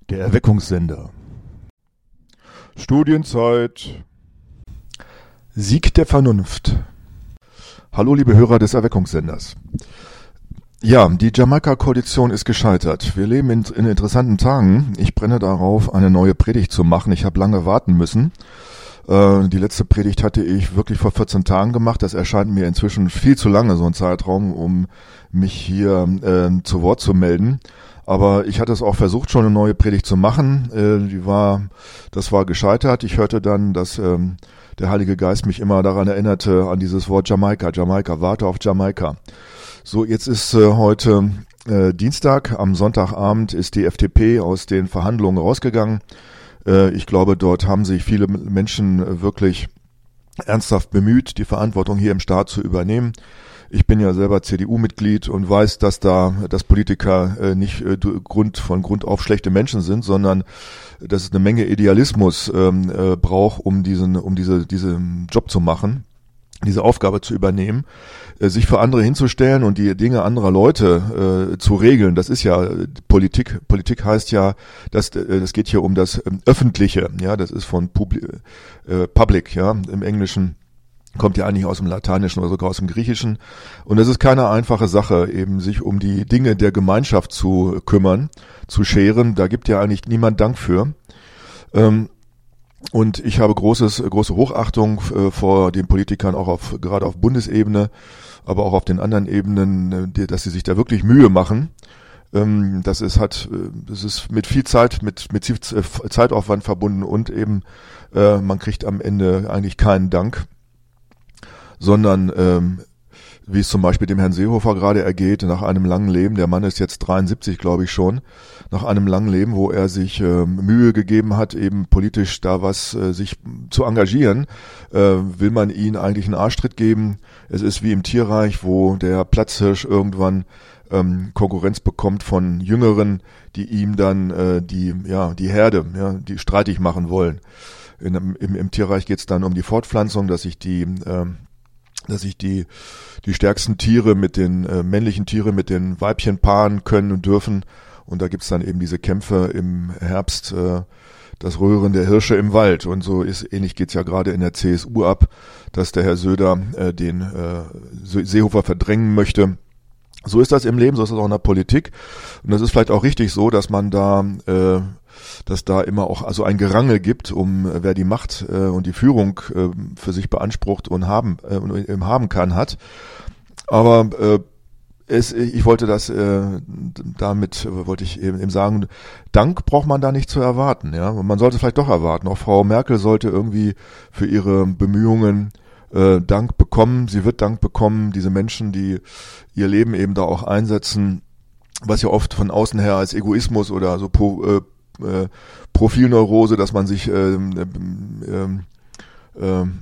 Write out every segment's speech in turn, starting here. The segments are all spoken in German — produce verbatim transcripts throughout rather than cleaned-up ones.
Der Erweckungssender. Studienzeit. Sieg der Vernunft. Hallo liebe Hörer des Erweckungssenders. Ja, die Jamaika-Koalition ist gescheitert. Wir leben in, in interessanten Tagen. Ich brenne darauf, eine neue Predigt zu machen. Ich habe lange warten müssen. Äh, die letzte Predigt hatte ich wirklich vor vierzehn Tagen gemacht. Das erscheint mir inzwischen viel zu lange, so ein Zeitraum, um mich hier äh, zu Wort zu melden. Aber ich hatte es auch versucht, schon eine neue Predigt zu machen. Äh, die war, das war gescheitert. Ich hörte dann, dass ähm, der Heilige Geist mich immer daran erinnerte, an dieses Wort Jamaika. Jamaika, warte auf Jamaika. So, jetzt ist äh, heute äh, Dienstag. Am Sonntagabend ist die F D P aus den Verhandlungen rausgegangen. Äh, ich glaube, dort haben sich viele Menschen äh, wirklich ernsthaft bemüht, die Verantwortung hier im Staat zu übernehmen. Ich bin ja selber C D U-Mitglied und weiß, dass da, dass Politiker äh, nicht äh, Grund, von Grund auf schlechte Menschen sind, sondern dass es eine Menge Idealismus ähm, äh, braucht, um diesen, um diese, diesen Job zu machen, diese Aufgabe zu übernehmen, äh, sich für andere hinzustellen und die Dinge anderer Leute äh, zu regeln. Das ist ja Politik. Politik heißt ja, dass äh, das geht hier um das äh, Öffentliche. Ja, das ist von Publi äh, Public, ja, im Englischen. Kommt ja eigentlich aus dem Lateinischen oder sogar aus dem Griechischen. Und es ist keine einfache Sache, eben sich um die Dinge der Gemeinschaft zu kümmern, zu scheren. Da gibt ja eigentlich niemand Dank für. Und ich habe großes, große Hochachtung vor den Politikern, auch auf, gerade auf Bundesebene, aber auch auf den anderen Ebenen, dass sie sich da wirklich Mühe machen. Das ist, hat, das ist mit viel Zeit, mit, mit Zeitaufwand verbunden und eben, man kriegt am Ende eigentlich keinen Dank. Sondern ähm, wie es zum Beispiel dem Herrn Seehofer gerade ergeht, nach einem langen Leben, der Mann ist jetzt dreiundsiebzig, glaube ich schon, nach einem langen Leben, wo er sich äh, Mühe gegeben hat, eben politisch da was äh, sich zu engagieren, äh, will man ihn eigentlich einen Arschtritt geben. Es ist wie im Tierreich, wo der Platzhirsch irgendwann ähm, Konkurrenz bekommt von Jüngeren, die ihm dann äh, die ja die Herde, ja, die streitig machen wollen. In, im, Im Tierreich geht es dann um die Fortpflanzung, dass sich die äh, dass sich die die stärksten Tiere mit den äh, männlichen Tiere mit den Weibchen paaren können und dürfen. Und da gibt's dann eben diese Kämpfe im Herbst, äh, das Röhren der Hirsche im Wald. Und so ist ähnlich geht's ja gerade in der C S U ab, dass der Herr Söder äh, den äh, Seehofer verdrängen möchte. So ist das im Leben, so ist das auch in der Politik. Und das ist vielleicht auch richtig so, dass man da äh, dass da immer auch also ein Gerangel gibt, um äh, wer die Macht äh, und die Führung äh, für sich beansprucht und haben äh, und haben kann hat. Aber äh, es, ich wollte das äh, damit äh, wollte ich eben, eben sagen, Dank braucht man da nicht zu erwarten. Ja, man sollte vielleicht doch erwarten. Auch Frau Merkel sollte irgendwie für ihre Bemühungen äh, Dank bekommen. Sie wird Dank bekommen. Diese Menschen, die ihr Leben eben da auch einsetzen, was ja oft von außen her als Egoismus oder so po, äh, Äh, Profilneurose, dass man sich, ähm, ähm, ähm,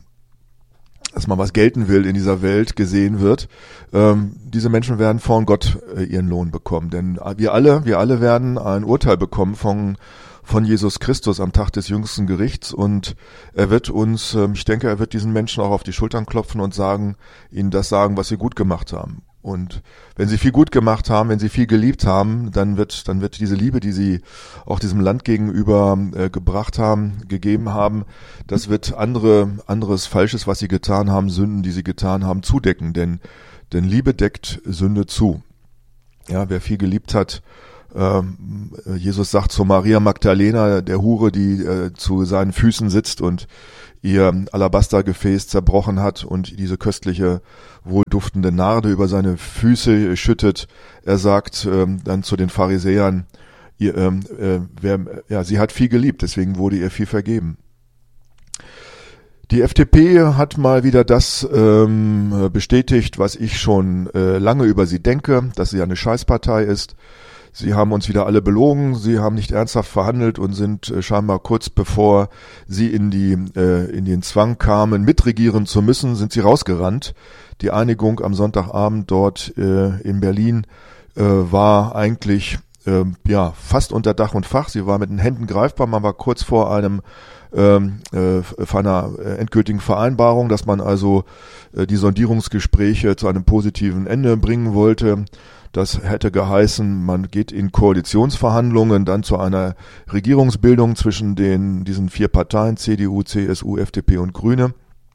dass man was gelten will in dieser Welt, gesehen wird. Ähm, diese Menschen werden von Gott äh, ihren Lohn bekommen, denn wir alle, wir alle werden ein Urteil bekommen von von Jesus Christus am Tag des jüngsten Gerichts und er wird uns, ähm, ich denke, er wird diesen Menschen auch auf die Schultern klopfen und sagen, ihnen das sagen, was sie gut gemacht haben. Und wenn sie viel gut gemacht haben, wenn sie viel geliebt haben, dann wird, dann wird diese Liebe, die sie auch diesem Land gegenüber äh, gebracht haben, gegeben haben, das wird andere, anderes Falsches, was sie getan haben, Sünden, die sie getan haben, zudecken. Denn, denn Liebe deckt Sünde zu. Ja, wer viel geliebt hat, äh, Jesus sagt zu Maria Magdalena, der Hure, die äh, zu seinen Füßen sitzt und ihr Alabastergefäß zerbrochen hat und diese köstliche, wohlduftende Narde über seine Füße schüttet. Er sagt ähm, dann zu den Pharisäern, ihr, ähm, äh, wer, ja, sie hat viel geliebt, deswegen wurde ihr viel vergeben. Die F D P hat mal wieder das ähm, bestätigt, was ich schon äh, lange über sie denke, dass sie eine Scheißpartei ist. Sie haben uns wieder alle belogen, sie haben nicht ernsthaft verhandelt und sind äh, scheinbar kurz bevor sie in die äh, in den Zwang kamen, mitregieren zu müssen, sind sie rausgerannt. Die Einigung am Sonntagabend dort äh, in Berlin äh, war eigentlich äh, ja fast unter Dach und Fach. Sie war mit den Händen greifbar, man war kurz vor einem ähm, äh, vor einer äh, endgültigen Vereinbarung, dass man also äh, die Sondierungsgespräche zu einem positiven Ende bringen wollte. Das hätte geheißen, man geht in Koalitionsverhandlungen dann zu einer Regierungsbildung zwischen den diesen vier Parteien, C D U, C S U, F D P und Grüne.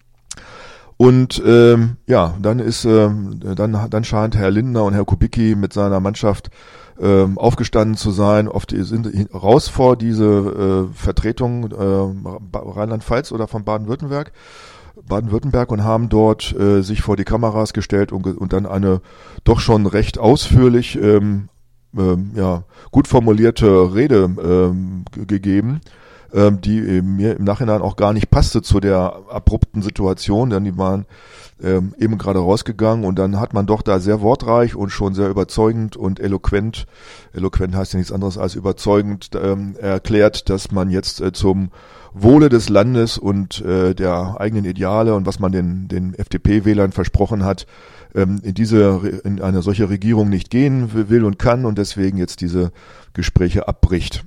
Und ähm, ja, dann ist ähm, dann dann scheint Herr Lindner und Herr Kubicki mit seiner Mannschaft ähm, aufgestanden zu sein, oft sind raus vor diese äh, Vertretung äh, Rheinland-Pfalz oder von Baden-Württemberg. Baden-Württemberg und haben dort äh, sich vor die Kameras gestellt und, und dann eine doch schon recht ausführlich, ähm, ähm, ja, gut formulierte Rede ähm, g- gegeben, ähm, die äh, mir im Nachhinein auch gar nicht passte zu der abrupten Situation, denn die waren ähm, eben gerade rausgegangen und dann hat man doch da sehr wortreich und schon sehr überzeugend und eloquent, eloquent heißt ja nichts anderes als überzeugend, ähm, erklärt, dass man jetzt äh, zum Wohle des Landes und äh, der eigenen Ideale und was man den den F D P-Wählern versprochen hat, ähm, in diese in eine solche Regierung nicht gehen will und kann und deswegen jetzt diese Gespräche abbricht.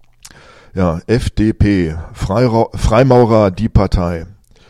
Ja, F D P, Freira- Freimaurer, die Partei.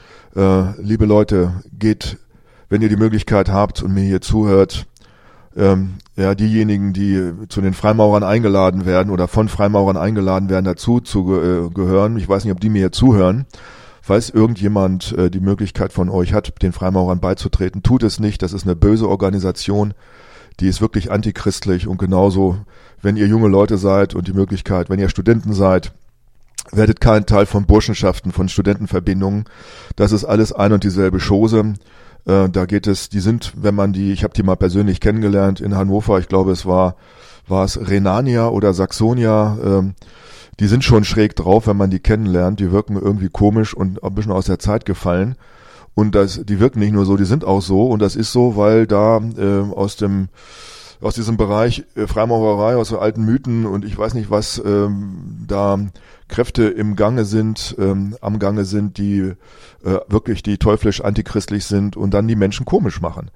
Äh, liebe Leute, geht, wenn ihr die Möglichkeit habt und mir hier zuhört, ähm, ja, diejenigen, die zu den Freimaurern eingeladen werden oder von Freimaurern eingeladen werden, dazu zu äh, gehören. Ich weiß nicht, ob die mir hier zuhören. Falls irgendjemand äh, die Möglichkeit von euch hat, den Freimaurern beizutreten, tut es nicht. Das ist eine böse Organisation. Die ist wirklich antichristlich und genauso, wenn ihr junge Leute seid und die Möglichkeit, wenn ihr Studenten seid, werdet kein Teil von Burschenschaften, von Studentenverbindungen. Das ist alles ein und dieselbe Chose. Äh, da geht es, die sind, wenn man die, ich habe die mal persönlich kennengelernt in Hannover, ich glaube es war, war es Renania oder Saxonia, ähm, die sind schon schräg drauf, wenn man die kennenlernt, die wirken irgendwie komisch und ein bisschen aus der Zeit gefallen und das, die wirken nicht nur so, die sind auch so und das ist so, weil da äh, aus dem aus diesem Bereich äh, Freimaurerei, aus so alten Mythen und ich weiß nicht was, ähm, da Kräfte im Gange sind, ähm, am Gange sind, die äh, wirklich die teuflisch antichristlich sind und dann die Menschen komisch machen.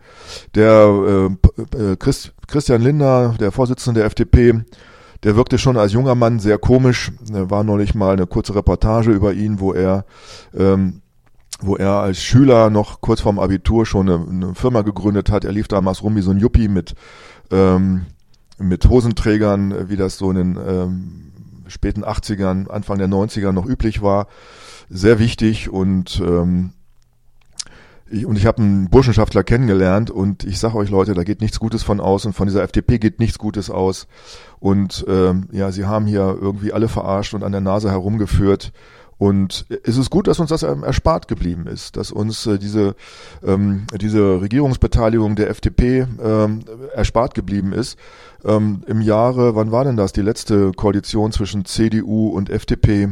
Der äh, Christ, Christian Lindner, der Vorsitzende der F D P, der wirkte schon als junger Mann sehr komisch. Da war neulich mal eine kurze Reportage über ihn, wo er ähm, wo er als Schüler noch kurz vorm Abitur schon eine, eine Firma gegründet hat. Er lief damals rum wie so ein Yuppie mit ähm, mit Hosenträgern, wie das so in den ähm, späten achtzigern, Anfang der neunziger noch üblich war. Sehr wichtig und ähm, ich, und ich habe einen Burschenschaftler kennengelernt und ich sage euch Leute, da geht nichts Gutes von aus und von dieser F D P geht nichts Gutes aus und ähm, ja, sie haben hier irgendwie alle verarscht und an der Nase herumgeführt. Und es ist gut, dass uns das erspart geblieben ist, dass uns äh, diese ähm, diese Regierungsbeteiligung der F D P ähm, erspart geblieben ist. Ähm, Im Jahre, wann war denn das, die letzte Koalition zwischen C D U und F D P?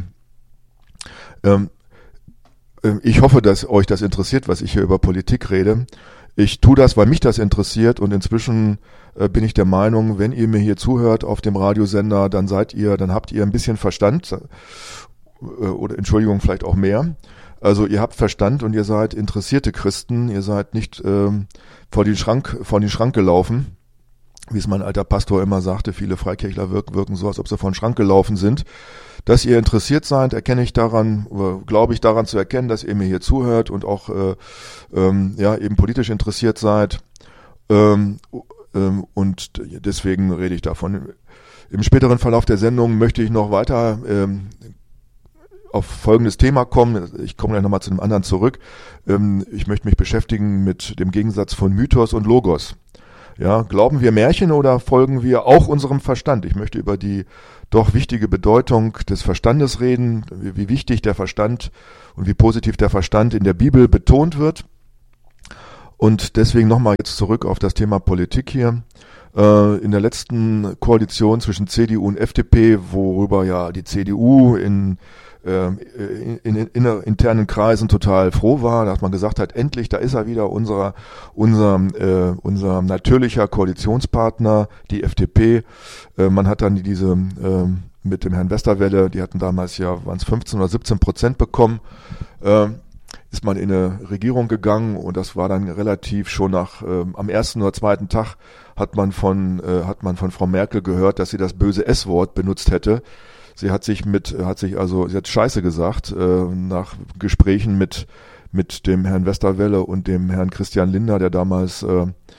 Ähm, äh, ich hoffe, dass euch das interessiert, was ich hier über Politik rede. Ich tue das, weil mich das interessiert und inzwischen äh, bin ich der Meinung, wenn ihr mir hier zuhört auf dem Radiosender, dann seid ihr, dann habt ihr ein bisschen Verstand oder Entschuldigung, vielleicht auch mehr. Also ihr habt Verstand und ihr seid interessierte Christen, ihr seid nicht ähm, vor den Schrank, vor den Schrank gelaufen, wie es mein alter Pastor immer sagte, viele Freikirchler wirken, wirken so, als ob sie vor den Schrank gelaufen sind. Dass ihr interessiert seid, erkenne ich daran, oder glaube ich daran zu erkennen, dass ihr mir hier zuhört und auch äh, ähm, ja eben politisch interessiert seid. Ähm, ähm, und deswegen rede ich davon. Im späteren Verlauf der Sendung möchte ich noch weiter ähm, auf folgendes Thema kommen. Ich komme gleich nochmal zu einem anderen zurück. Ich möchte mich beschäftigen mit dem Gegensatz von Mythos und Logos. Ja, glauben wir Märchen oder folgen wir auch unserem Verstand? Ich möchte über die doch wichtige Bedeutung des Verstandes reden, wie wichtig der Verstand und wie positiv der Verstand in der Bibel betont wird. Und deswegen nochmal jetzt zurück auf das Thema Politik hier. In der letzten Koalition zwischen C D U und F D P, worüber ja die C D U in In, in, in internen Kreisen total froh war, dass man gesagt hat, endlich, da ist er wieder, unser, unser, äh, unser natürlicher Koalitionspartner, die F D P. Äh, man hat dann diese äh, mit dem Herrn Westerwelle, die hatten damals ja, waren es fünfzehn oder siebzehn Prozent bekommen, äh, ist man in eine Regierung gegangen und das war dann relativ schon nach äh, am ersten oder zweiten Tag hat man von äh, hat man von Frau Merkel gehört, dass sie das böse S-Wort benutzt hätte. Sie hat sich mit, hat sich also, sie hat Scheiße gesagt, äh, nach Gesprächen mit, mit dem Herrn Westerwelle und dem Herrn Christian Lindner, der damals, äh,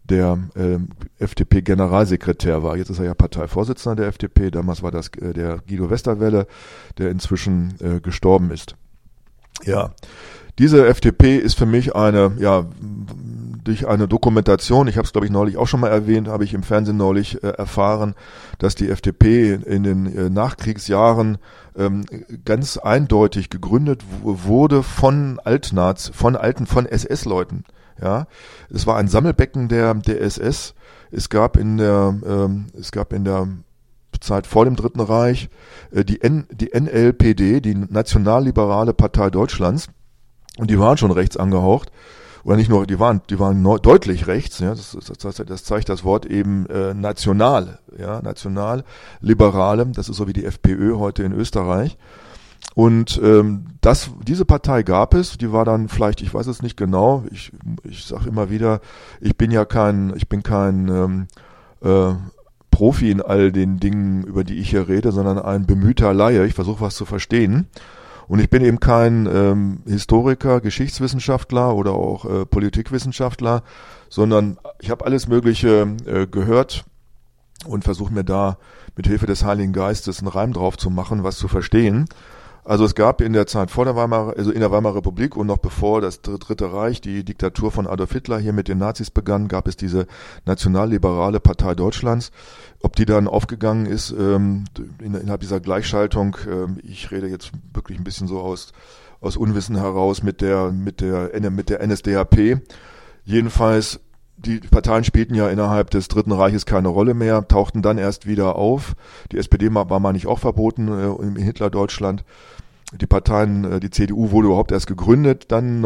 der äh, F D P-Generalsekretär war. Jetzt ist er ja Parteivorsitzender der F D P. Damals war das äh, der Guido Westerwelle, der inzwischen äh, gestorben ist. Ja, diese F D P ist für mich eine, ja, durch eine Dokumentation, ich habe es glaube ich neulich auch schon mal erwähnt, habe ich im Fernsehen neulich äh, erfahren, dass die F D P in den äh, Nachkriegsjahren ähm, ganz eindeutig gegründet w- wurde von Altnaz, von alten, von S S-Leuten. Ja, es war ein Sammelbecken der der S S. Es gab in der ähm, es gab in der Zeit vor dem Dritten Reich äh, die N, die N L P D, die Nationalliberale Partei Deutschlands, und die waren schon rechts angehaucht. Oder nicht nur, die waren, die waren neu, deutlich rechts, ja, das, das, das zeigt das Wort eben äh, national, ja, national-liberale, das ist so wie die FPÖ heute in Österreich. Und ähm, das, diese Partei gab es, die war dann vielleicht, ich weiß es nicht genau, ich, ich sage immer wieder, ich bin ja kein, ich bin kein ähm, äh, Profi in all den Dingen, über die ich hier rede, sondern ein bemühter Laie, ich versuche was zu verstehen. Und ich bin eben kein ähm, Historiker, Geschichtswissenschaftler oder auch äh, Politikwissenschaftler, sondern ich habe alles Mögliche äh, gehört und versuche mir da mit Hilfe des Heiligen Geistes einen Reim drauf zu machen, was zu verstehen. Also es gab in der Zeit vor der Weimarer, also in der Weimarer Republik und noch bevor das Dritte Reich, die Diktatur von Adolf Hitler hier mit den Nazis begann, gab es diese nationalliberale Partei Deutschlands. Ob die dann aufgegangen ist ähm, innerhalb dieser Gleichschaltung, ähm, ich rede jetzt wirklich ein bisschen so aus aus Unwissen heraus mit der mit der mit der N S D A P. Jedenfalls, die Parteien spielten ja innerhalb des Dritten Reiches keine Rolle mehr, tauchten dann erst wieder auf. Die S P D war mal nicht auch verboten äh, in Hitler-Deutschland. Die Parteien, äh, die C D U wurde überhaupt erst gegründet, dann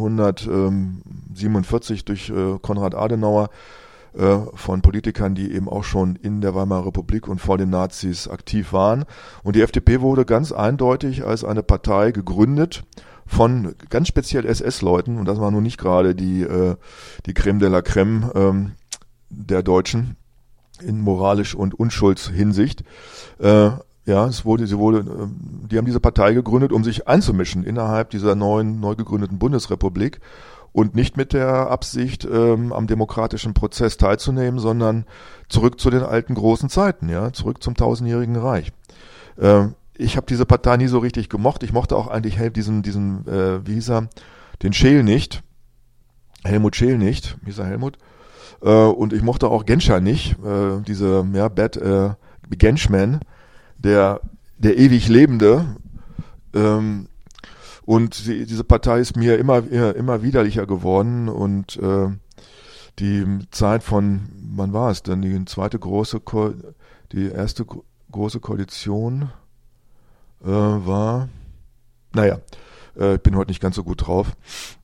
neunzehnhundertsiebenundvierzig durch äh, Konrad Adenauer, äh, von Politikern, die eben auch schon in der Weimarer Republik und vor den Nazis aktiv waren. Und die F D P wurde ganz eindeutig als eine Partei gegründet von ganz speziell S S-Leuten, und das war nun nicht gerade die äh, die Creme de la Creme ähm, der Deutschen in moralisch und Unschuldshinsicht. Äh, ja, es wurde, sie wurde, äh, die haben diese Partei gegründet, um sich einzumischen innerhalb dieser neuen, neu gegründeten Bundesrepublik und nicht mit der Absicht, ähm, am demokratischen Prozess teilzunehmen, sondern zurück zu den alten großen Zeiten, ja, zurück zum tausendjährigen Reich. Äh, Ich habe diese Partei nie so richtig gemocht. Ich mochte auch eigentlich diesen, diesen äh, wie hieß er, den Scheel nicht. Helmut Scheel nicht. Wie hieß er, Helmut? Äh, und ich mochte auch Genscher nicht. Äh, diese, ja, Bad äh, Genschman, der, der ewig Lebende. Ähm, und die, diese Partei ist mir immer, immer, immer widerlicher geworden. Und äh, die Zeit von, wann war es denn? Die zweite große, Ko- die erste gro- große Koalition Äh, war, naja, äh, ich bin heute nicht ganz so gut drauf.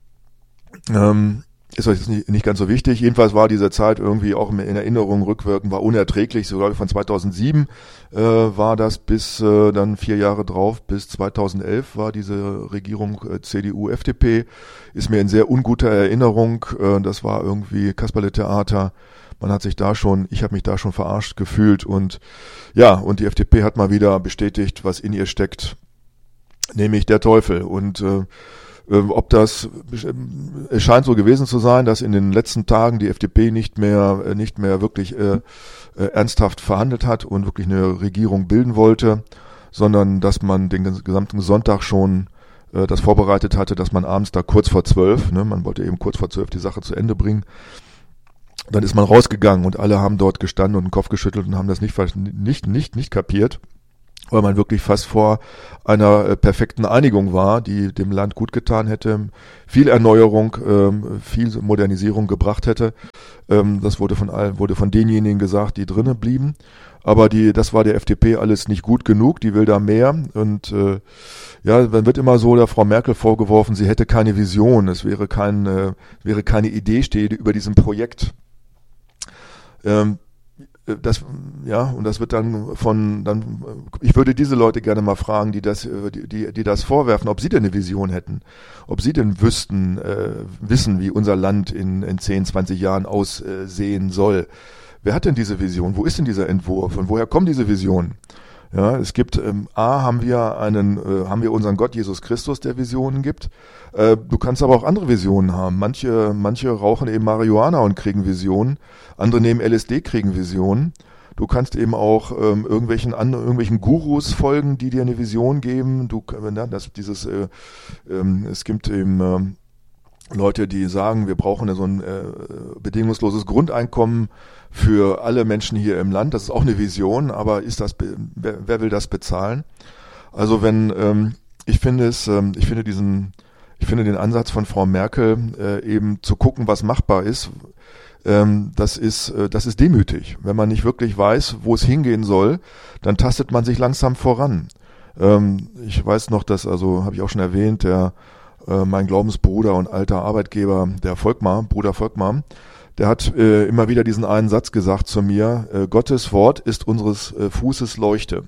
Ähm, ist euch jetzt nicht, nicht ganz so wichtig. Jedenfalls war diese Zeit irgendwie auch in Erinnerung rückwirkend, war unerträglich. So glaube ich von zweitausendsieben äh, war das bis äh, dann vier Jahre drauf, bis zweitausendelf war diese Regierung äh, C D U F D P. Ist mir in sehr unguter Erinnerung. Äh, das war irgendwie Kasperle-Theater. Man hat sich da schon, ich habe mich da schon verarscht gefühlt, und ja, und die F D P hat mal wieder bestätigt, was in ihr steckt, nämlich der Teufel. Und äh, ob das, es scheint so gewesen zu sein, dass in den letzten Tagen die F D P nicht mehr, nicht mehr wirklich äh, äh, ernsthaft verhandelt hat und wirklich eine Regierung bilden wollte, sondern dass man den gesamten Sonntag schon äh, das vorbereitet hatte, dass man abends da kurz vor zwölf, ne, man wollte eben kurz vor zwölf die Sache zu Ende bringen. Dann ist man rausgegangen und alle haben dort gestanden und den Kopf geschüttelt und haben das nicht, nicht, nicht, nicht kapiert, weil man wirklich fast vor einer äh, perfekten Einigung war, die dem Land gut getan hätte, viel Erneuerung, ähm, viel Modernisierung gebracht hätte. Ähm, das wurde von allen, wurde von denjenigen gesagt, die drinnen blieben. Aber die, das war der F D P alles nicht gut genug, die will da mehr. Und äh, ja, dann wird immer so der Frau Merkel vorgeworfen, sie hätte keine Vision, es wäre kein, äh, wäre keine Idee stehe über diesem Projekt. Ähm, das, ja, und das wird dann von, dann, ich würde diese Leute gerne mal fragen, die das, die, die, die das vorwerfen, ob sie denn eine Vision hätten, ob sie denn wüssten, äh, wissen, wie unser Land in, in zehn, zwanzig Jahren aussehen soll. Wer hat denn diese Vision? Wo ist denn dieser Entwurf? Und woher kommen diese Visionen? Ja, es gibt, ähm, A, haben wir einen, äh, haben wir unseren Gott Jesus Christus, der Visionen gibt. Äh, du kannst aber auch andere Visionen haben. Manche, manche rauchen eben Marihuana und kriegen Visionen. Andere nehmen L S D, kriegen Visionen. Du kannst eben auch ähm, irgendwelchen anderen, irgendwelchen Gurus folgen, die dir eine Vision geben. Du, na, das, dieses, äh, ähm, es gibt eben ähm, Leute, die sagen, wir brauchen so ein äh, bedingungsloses Grundeinkommen für alle Menschen hier im Land. Das ist auch eine Vision, aber ist das, wer, wer will das bezahlen? Also wenn, ähm, ich finde es, ähm, ich finde diesen, ich finde den Ansatz von Frau Merkel, äh, eben zu gucken, was machbar ist, ähm, das ist, äh, das ist demütig. Wenn man nicht wirklich weiß, wo es hingehen soll, dann tastet man sich langsam voran. Ähm, ich weiß noch, dass, also habe ich auch schon erwähnt, der mein Glaubensbruder und alter Arbeitgeber, der Volkmar, Bruder Volkmar, der hat äh, immer wieder diesen einen Satz gesagt zu mir, äh, Gottes Wort ist unseres äh, Fußes Leuchte.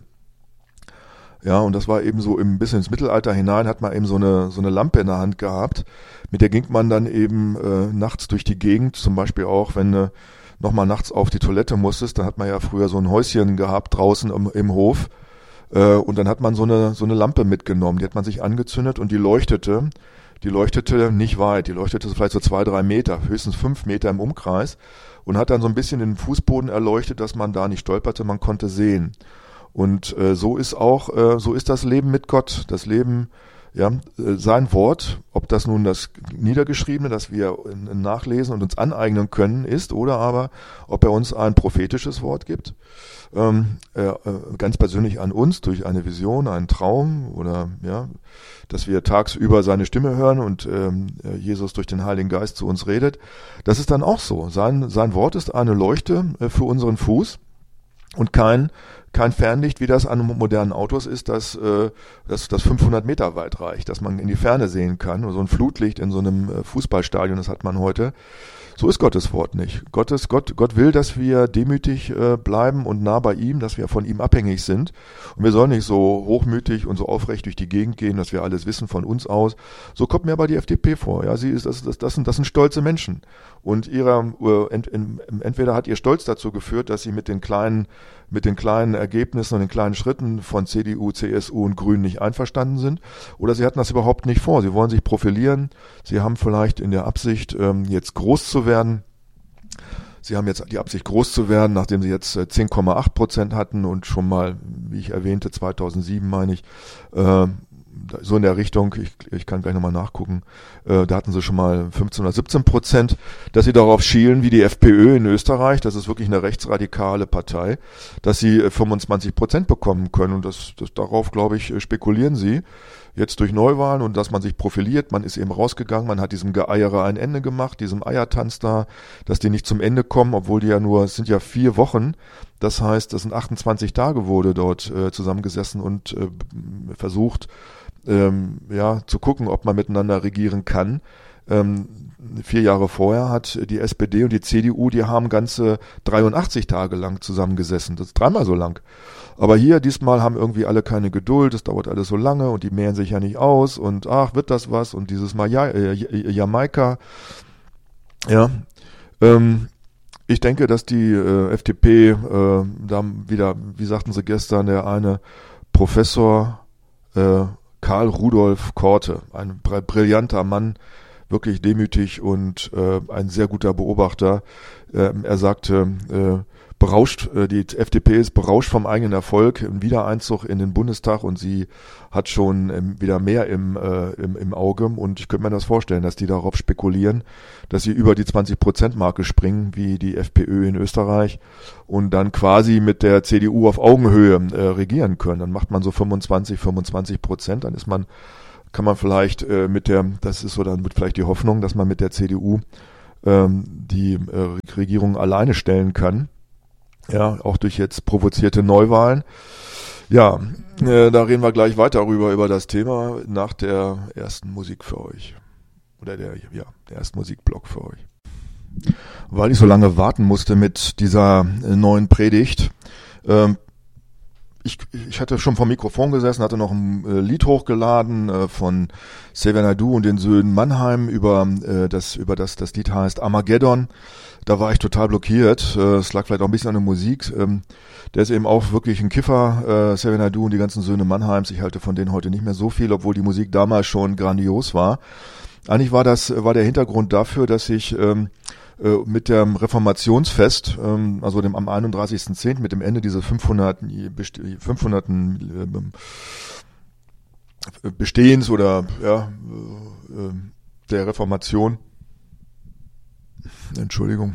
Ja, und das war eben so im bis ins Mittelalter hinein, hat man eben so eine so eine Lampe in der Hand gehabt, mit der ging man dann eben äh, nachts durch die Gegend, zum Beispiel auch, wenn du äh, nochmal nachts auf die Toilette musstest, dann hat man ja früher so ein Häuschen gehabt draußen im, im Hof, und dann hat man so eine so eine Lampe mitgenommen, die hat man sich angezündet und die leuchtete, die leuchtete nicht weit, die leuchtete vielleicht so zwei, drei Meter, höchstens fünf Meter im Umkreis und hat dann so ein bisschen den Fußboden erleuchtet, dass man da nicht stolperte, man konnte sehen. Und äh, so ist auch, äh, so ist das Leben mit Gott, das Leben, ja, äh, sein Wort, ob das nun das Niedergeschriebene, das wir äh, nachlesen und uns aneignen können, ist, oder aber, ob er uns ein prophetisches Wort gibt. Ähm, äh, ganz persönlich an uns durch eine Vision, einen Traum oder ja, dass wir tagsüber seine Stimme hören und ähm, Jesus durch den Heiligen Geist zu uns redet. Das ist dann auch so. Sein, sein Wort ist eine Leuchte äh, für unseren Fuß und kein kein Fernlicht, wie das an modernen Autos ist, das, äh, das, das fünfhundert Meter weit reicht, dass man in die Ferne sehen kann. Oder so ein Flutlicht in so einem äh, Fußballstadion, das hat man heute. So ist Gottes Wort nicht. Gottes, Gott, Gott will, dass wir demütig äh, bleiben und nah bei ihm, dass wir von ihm abhängig sind. Und wir sollen nicht so hochmütig und so aufrecht durch die Gegend gehen, dass wir alles wissen von uns aus. So kommt mir aber die F D P vor. Ja, sie ist, das, das, das, sind, das sind stolze Menschen. Und ihrer, äh, ent, ent, entweder hat ihr Stolz dazu geführt, dass sie mit den kleinen, mit den kleinen Ergebnissen und den kleinen Schritten von C D U, C S U und Grünen nicht einverstanden sind, oder sie hatten das überhaupt nicht vor. Sie wollen sich profilieren. Sie haben vielleicht in der Absicht, ähm, jetzt groß zu werden. Sie haben jetzt die Absicht, groß zu werden, nachdem sie jetzt zehn Komma acht Prozent hatten und schon mal, wie ich erwähnte, zweitausendsieben meine ich, äh, so in der Richtung, ich, ich kann gleich nochmal nachgucken, äh, da hatten sie schon mal fünfzehn oder siebzehn Prozent, dass sie darauf schielen, wie die FPÖ in Österreich, das ist wirklich eine rechtsradikale Partei, dass sie äh, fünfundzwanzig Prozent bekommen können und das, das darauf, glaube ich, spekulieren sie jetzt durch Neuwahlen und dass man sich profiliert, man ist eben rausgegangen, man hat diesem Geeiere ein Ende gemacht, diesem Eiertanz da, dass die nicht zum Ende kommen, obwohl die ja nur, es sind ja vier Wochen, das heißt, das sind achtundzwanzig Tage wurde dort äh, zusammengesessen und äh, versucht, ähm, ja, zu gucken, ob man miteinander regieren kann. Ähm, vier Jahre vorher hat die S P D und die C D U, die haben ganze dreiundachtzig Tage lang zusammengesessen, das ist dreimal so lang. Aber hier, diesmal haben irgendwie alle keine Geduld, es dauert alles so lange und die mehren sich ja nicht aus und ach, wird das was und dieses Mal ja, äh, Jamaika. Ja, ähm, ich denke, dass die äh, F D P äh, da wieder, wie sagten sie gestern, der eine Professor äh, Karl Rudolf Korte, ein br- brillanter Mann, wirklich demütig und äh, ein sehr guter Beobachter. Äh, er sagte, äh, berauscht, äh, die F D P ist berauscht vom eigenen Erfolg, im Wiedereinzug in den Bundestag und sie hat schon ähm, wieder mehr im, äh, im, im Auge und ich könnte mir das vorstellen, dass die darauf spekulieren, dass sie über die zwanzig Prozent Marke springen, wie die FPÖ in Österreich und dann quasi mit der C D U auf Augenhöhe äh, regieren können. Dann macht man so fünfundzwanzig, fünfundzwanzig Prozent, dann ist man, kann man vielleicht äh, mit der, das ist so, dann wird vielleicht die Hoffnung, dass man mit der C D U ähm, die äh, Regierung alleine stellen kann. Ja, auch durch jetzt provozierte Neuwahlen. Ja, äh, da reden wir gleich weiter rüber, über das Thema nach der ersten Musik für euch. Oder der, ja, der ersten Musikblock für euch. Weil ich so lange warten musste mit dieser äh, neuen Predigt, ähm, ich, ich hatte schon vom Mikrofon gesessen, hatte noch ein äh, Lied hochgeladen äh, von Xavier Naidoo und den Söhnen Mannheim über äh, das, über das, das Lied heißt Armageddon. Da war ich total blockiert. Äh, es lag vielleicht auch ein bisschen an der Musik. Ähm, der ist eben auch wirklich ein Kiffer, äh, Xavier Naidoo und die ganzen Söhne Mannheims. Ich halte von denen heute nicht mehr so viel, obwohl die Musik damals schon grandios war. Eigentlich war das, war der Hintergrund dafür, dass ich ähm, mit dem Reformationsfest, also dem am einunddreißigsten zehnten mit dem Ende dieses fünfhunderten Bestehens oder ja der Reformation, Entschuldigung,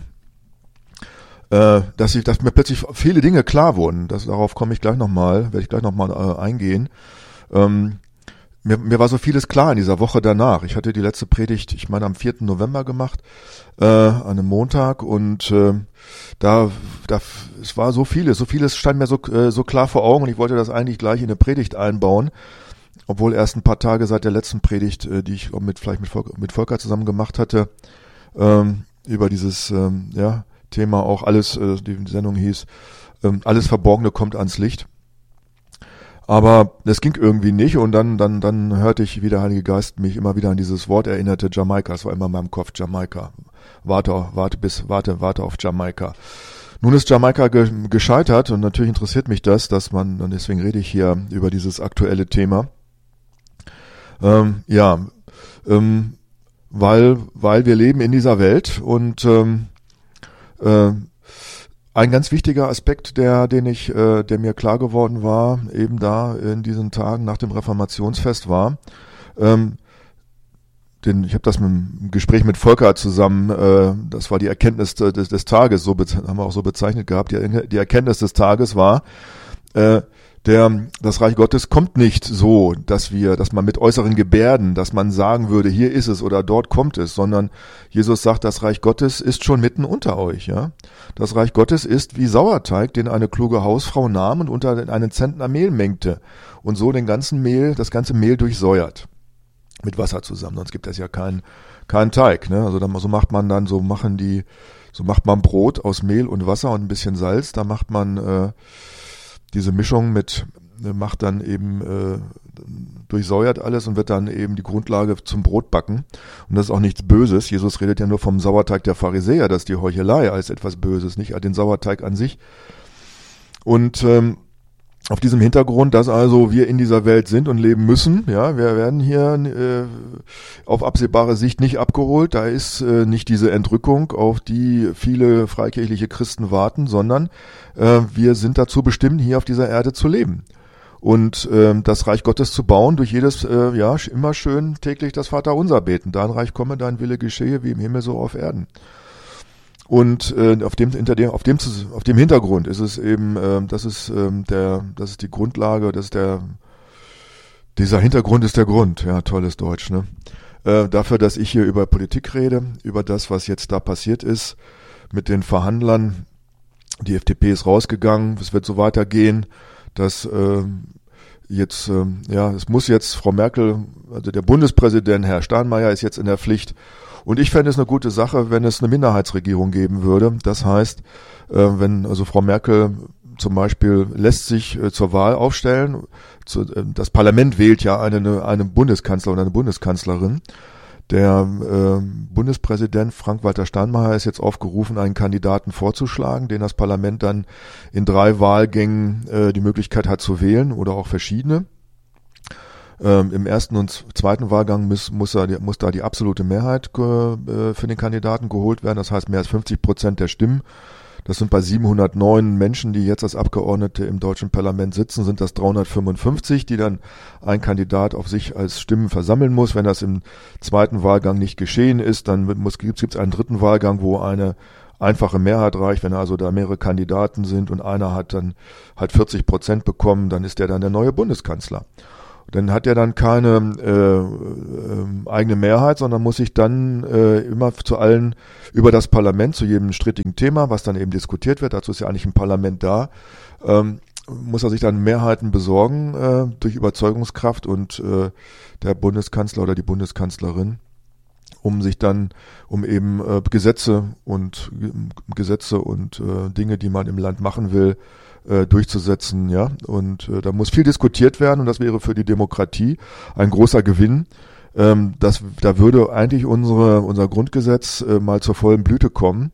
dass ich, dass mir plötzlich viele Dinge klar wurden. Das, darauf komme ich gleich nochmal, werde ich gleich nochmal eingehen. Mir, mir war so vieles klar in dieser Woche danach. Ich hatte die letzte Predigt, ich meine, am vierten November gemacht, äh, an einem Montag und äh, da, da, es war so vieles, so vieles stand mir so, äh, so klar vor Augen und ich wollte das eigentlich gleich in eine Predigt einbauen, obwohl erst ein paar Tage seit der letzten Predigt, äh, die ich mit vielleicht mit Volker, mit Volker zusammen gemacht hatte, ähm, über dieses ähm, ja Thema auch alles, äh, die Sendung hieß, ähm, alles Verborgene kommt ans Licht. Aber das ging irgendwie nicht und dann, dann, dann hörte ich, wie der Heilige Geist mich immer wieder an dieses Wort erinnerte, Jamaika. Es war immer in meinem Kopf, Jamaika. Warte, warte bis, warte, warte auf Jamaika. Nun ist Jamaika ge, gescheitert und natürlich interessiert mich das, dass man, und deswegen rede ich hier über dieses aktuelle Thema. Ähm, ja, ähm, weil, weil wir leben in dieser Welt und, ähm, äh, ein ganz wichtiger Aspekt, der, den ich, äh, der mir klar geworden war, eben da in diesen Tagen nach dem Reformationsfest war, ähm, den, ich habe das mit einem Gespräch mit Volker zusammen, äh, das war die Erkenntnis des, des Tages, so haben wir auch so bezeichnet gehabt, die, die Erkenntnis des Tages war, äh, der, das Reich Gottes kommt nicht so, dass wir, dass man mit äußeren Gebärden, dass man sagen würde, hier ist es oder dort kommt es, sondern Jesus sagt, das Reich Gottes ist schon mitten unter euch, ja. Das Reich Gottes ist wie Sauerteig, den eine kluge Hausfrau nahm und unter einen Zentner Mehl mengte und so den ganzen Mehl, das ganze Mehl durchsäuert. Mit Wasser zusammen, sonst gibt es ja keinen, keinen Teig, ne. Also dann, so macht man dann, so machen die, so macht man Brot aus Mehl und Wasser und ein bisschen Salz, da macht man, äh, diese Mischung mit macht dann eben äh, durchsäuert alles und wird dann eben die Grundlage zum Brotbacken. Und das ist auch nichts Böses. Jesus redet ja nur vom Sauerteig der Pharisäer, das ist die Heuchelei als etwas Böses, nicht den Sauerteig an sich. Und ähm, auf diesem Hintergrund, dass also wir in dieser Welt sind und leben müssen, ja, wir werden hier äh, auf absehbare Sicht nicht abgeholt, da ist äh, nicht diese Entrückung, auf die viele freikirchliche Christen warten, sondern äh, wir sind dazu bestimmt, hier auf dieser Erde zu leben und äh, das Reich Gottes zu bauen, durch jedes, äh, ja, immer schön täglich das Vaterunser beten, dein Reich komme, dein Wille geschehe, wie im Himmel so auf Erden. Und äh, auf dem hinter dem auf dem auf dem Hintergrund ist es eben, äh, das ist äh, der, das ist die Grundlage, das ist der, dieser Hintergrund ist der Grund, ja, tolles Deutsch, ne? Äh, dafür, dass ich hier über Politik rede, über das, was jetzt da passiert ist mit den Verhandlern. Die F D P ist rausgegangen, es wird so weitergehen, dass äh, jetzt, äh, ja, es muss jetzt Frau Merkel, also der Bundespräsident Herr Steinmeier ist jetzt in der Pflicht. Und ich fände es eine gute Sache, wenn es eine Minderheitsregierung geben würde. Das heißt, äh, wenn also Frau Merkel zum Beispiel lässt sich äh, zur Wahl aufstellen, zu, äh, das Parlament wählt ja eine, eine Bundeskanzler oder eine Bundeskanzlerin. Der äh, Bundespräsident Frank-Walter Steinmeier ist jetzt aufgerufen, einen Kandidaten vorzuschlagen, den das Parlament dann in drei Wahlgängen äh, die Möglichkeit hat zu wählen oder auch verschiedene. Ähm, Im ersten und zweiten Wahlgang muss, muss, er, muss da die absolute Mehrheit äh, für den Kandidaten geholt werden. Das heißt mehr als fünfzig Prozent der Stimmen. Das sind bei siebenhundertneun Menschen, die jetzt als Abgeordnete im deutschen Parlament sitzen, sind das dreihundertfünfundfünfzig, die dann ein Kandidat auf sich als Stimmen versammeln muss. Wenn das im zweiten Wahlgang nicht geschehen ist, dann gibt es einen dritten Wahlgang, wo eine einfache Mehrheit reicht. Wenn also da mehrere Kandidaten sind und einer hat dann halt vierzig Prozent bekommen, dann ist der dann der neue Bundeskanzler. Dann hat er dann keine äh, äh, eigene Mehrheit, sondern muss sich dann äh, immer zu allen über das Parlament, zu jedem strittigen Thema, was dann eben diskutiert wird, dazu ist ja eigentlich ein Parlament da, ähm, muss er sich dann Mehrheiten besorgen äh, durch Überzeugungskraft und äh, der Bundeskanzler oder die Bundeskanzlerin, um sich dann, um eben äh, Gesetze und Gesetze und äh, Dinge, die man im Land machen will, äh, durchzusetzen, ja. Und äh, da muss viel diskutiert werden und das wäre für die Demokratie ein großer Gewinn. Ähm, das, da würde eigentlich unsere, unser Grundgesetz äh, mal zur vollen Blüte kommen.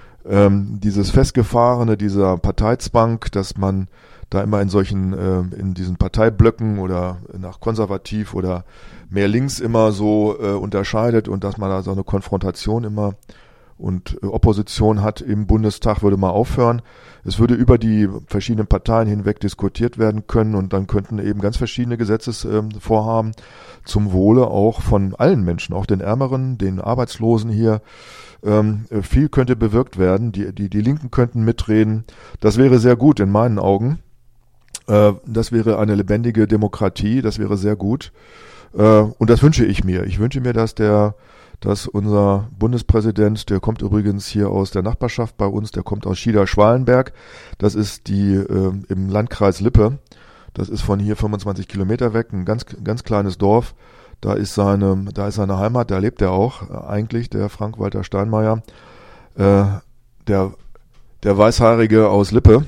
Ähm, dieses Festgefahrene dieser Parteizwang, dass man da immer in solchen, äh, in diesen Parteiblöcken oder nach konservativ oder mehr links immer so äh, unterscheidet und dass man da so eine Konfrontation immer und äh, Opposition hat im Bundestag, würde mal aufhören. Es würde über die verschiedenen Parteien hinweg diskutiert werden können und dann könnten eben ganz verschiedene Gesetzesvorhaben äh, zum Wohle auch von allen Menschen, auch den Ärmeren, den Arbeitslosen hier. Ähm, viel könnte bewirkt werden. Die, die, die Linken könnten mitreden. Das wäre sehr gut in meinen Augen. Äh, das wäre eine lebendige Demokratie. Das wäre sehr gut. Äh, und das wünsche ich mir. Ich wünsche mir, dass der, dass unser Bundespräsident, der kommt übrigens hier aus der Nachbarschaft bei uns, der kommt aus Schieder-Schwalenberg. Das ist die äh, im Landkreis Lippe. Das ist von hier fünfundzwanzig Kilometer weg, ein ganz, ganz kleines Dorf. Da ist seine, da ist seine Heimat, da lebt er auch eigentlich, der Frank-Walter Steinmeier, äh, der, der Weißhaarige aus Lippe.